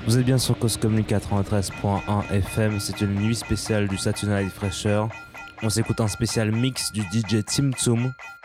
Vous êtes bien sur Cause Commune 93.1 FM, c'est une nuit spéciale du Saturday Night Fresher. On s'écoute un spécial mix du DJ Tim Tsum.